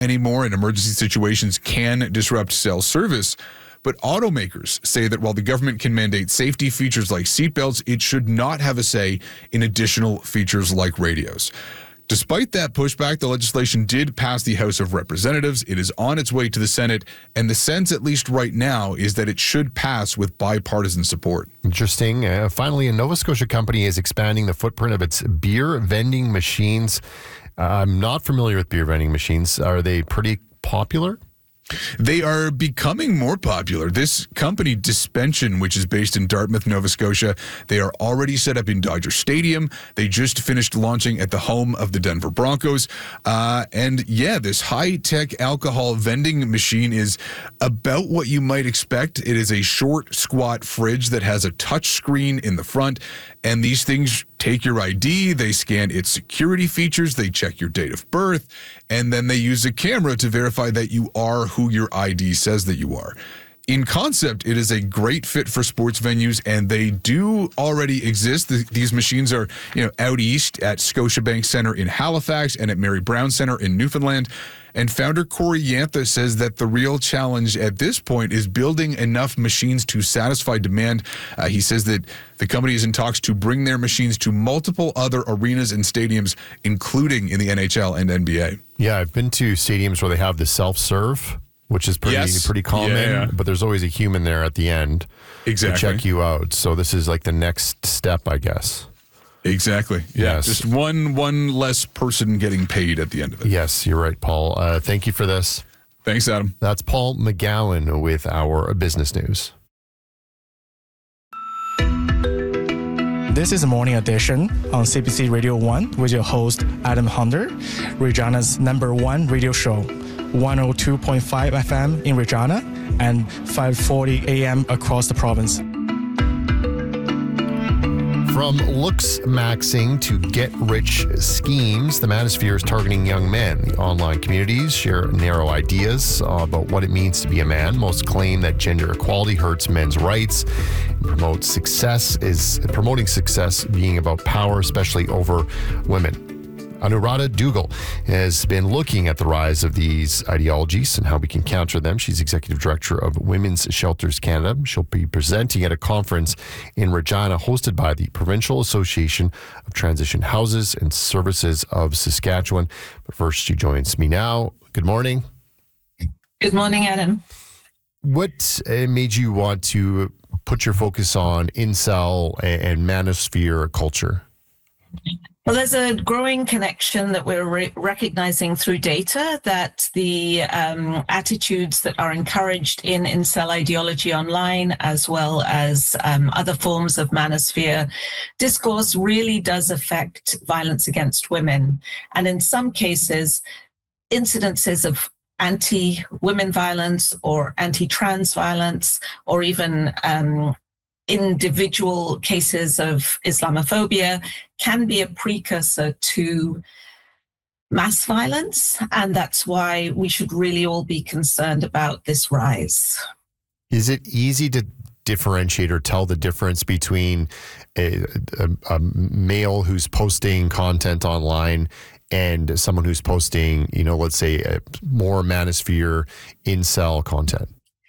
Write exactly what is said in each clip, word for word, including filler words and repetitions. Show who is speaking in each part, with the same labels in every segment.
Speaker 1: anymore, and emergency situations can disrupt cell service. But automakers say that while the government can mandate safety features like seatbelts, it should not have a say in additional features like radios. Despite that pushback, the legislation did pass the House of Representatives. It is on its way to the Senate, and the sense, at least right now, is that it should pass with bipartisan support.
Speaker 2: Interesting. Uh, finally, a Nova Scotia company is expanding the footprint of its beer vending machines. Uh, I'm not familiar with beer vending machines. Are they pretty popular?
Speaker 1: They are becoming more popular. This company, Dispension, which is based in Dartmouth, Nova Scotia, they are already set up in Dodger Stadium. They just finished launching at the home of the Denver Broncos. Uh, and yeah, this high-tech alcohol vending machine is about what you might expect. It is a short, squat fridge that has a touch screen in the front, and these things take your I D, they scan its security features, they check your date of birth, and then they use a camera to verify that you are who your I D says that you are. In concept, it is a great fit for sports venues, and they do already exist. The, these machines are, you know, out east at Scotiabank Centre in Halifax and at Mary Brown Centre in Newfoundland. And founder Corey Yantha says that the real challenge at this point is building enough machines to satisfy demand. Uh, he says that the company is in talks to bring their machines to multiple other arenas and stadiums, including in the N H L and N B A.
Speaker 2: Yeah, I've been to stadiums where they have the self-serve, which is pretty
Speaker 1: yes.
Speaker 2: pretty common,
Speaker 1: yeah, yeah.
Speaker 2: but there's always a human there at the end
Speaker 1: exactly.
Speaker 2: to check you out. So this is like the next step, I guess.
Speaker 1: Exactly. Yeah.
Speaker 2: Yes.
Speaker 1: Just one one less person getting paid at the end of it.
Speaker 2: Yes, you're right, Paul. Uh, thank you for this.
Speaker 1: Thanks, Adam.
Speaker 2: That's Paul McGowan with our business news.
Speaker 3: This is a morning edition on C B C Radio one with your host, Adam Hunter, Regina's number one radio show, one oh two point five F M in Regina and five forty A M across the province.
Speaker 2: From looks maxing to get-rich schemes, the Manosphere is targeting young men. The online communities share narrow ideas about what it means to be a man. Most claim that gender equality hurts men's rights and promotes success is promoting success being about power, especially over women. Anuradha Dougal has been looking at the rise of these ideologies and how we can counter them. She's Executive Director of Women's Shelters Canada. She'll be presenting at a conference in Regina hosted by the Provincial Association of Transition Houses and Services of Saskatchewan. But first, she joins me now. Good morning.
Speaker 4: Good morning, Adam.
Speaker 2: What uh, made you want to put your focus on incel and, and manosphere culture?
Speaker 4: Well, there's a growing connection that we're re- recognizing through data that the um, attitudes that are encouraged in incel ideology online, as well as um, other forms of manosphere discourse, really does affect violence against women. And in some cases, incidences of anti-women violence or anti-trans violence, or even um, individual cases of Islamophobia can be a precursor to mass violence. And that's why we should really all be concerned about this rise.
Speaker 2: Is it easy to differentiate or tell the difference between a, a, a male who's posting content online and someone who's posting, you know, let's say a more manosphere incel content?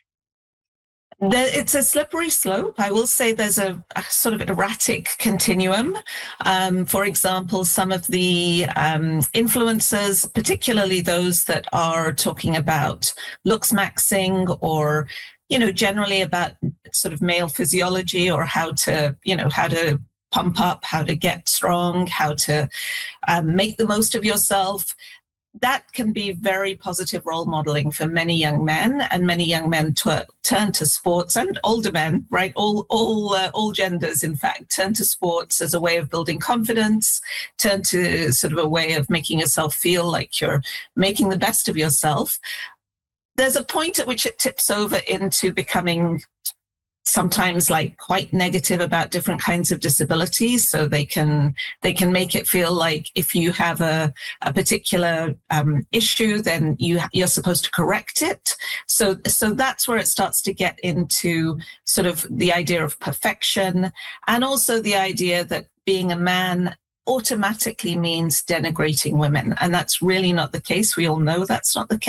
Speaker 4: It's a slippery slope. I will say there's a, a sort of erratic continuum. Um, for example, some of the um, influencers, particularly those that are talking about looks maxing or, you know, generally about sort of male physiology or how to, you know, how to pump up, how to get strong, how to um, make the most of yourself. That can be very positive role modeling for many young men, and many young men t- turn to sports, and older men, right? All all uh, all genders, in fact, turn to sports as a way of building confidence, turn to sort of a way of making yourself feel like you're making the best of yourself. There's a point at which it tips over into becoming sometimes like quite negative about different kinds of disabilities. So they can they can make it feel like if you have a, a particular um, issue, then you you're supposed to correct it. So so that's where it starts to get into sort of the idea of perfection, and also the idea that being a man automatically means denigrating women. And that's really not the case. We all know that's not the case.